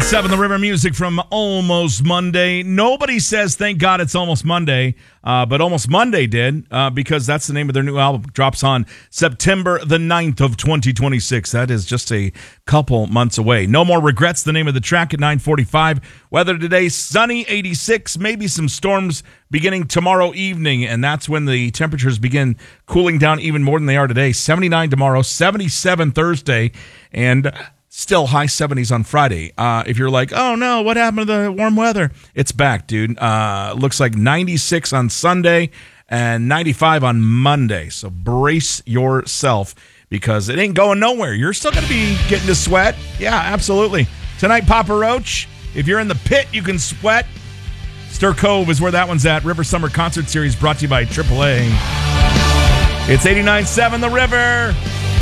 89.7 The River music from Almost Monday. Nobody says thank God it's Almost Monday, but Almost Monday did because that's the name of their new album. Drops on September the 9th of 2026. That is just a couple months away. No More Regrets, the name of the track at 9:45. Weather today, sunny, 86, maybe some storms beginning tomorrow evening, and that's when the temperatures begin cooling down even more than they are today. 79 tomorrow, 77 Thursday, and still high 70s on Friday. If you're like, oh no, what happened to the warm weather? It's back, dude. Looks like 96 on Sunday and 95 on Monday. So brace yourself because it ain't going nowhere. You're still going to be getting to sweat. Yeah, absolutely. Tonight, Papa Roach. If you're in the pit, you can sweat. Stir Cove is where that one's at. River Summer Concert Series brought to you by AAA. It's 89.7 The River.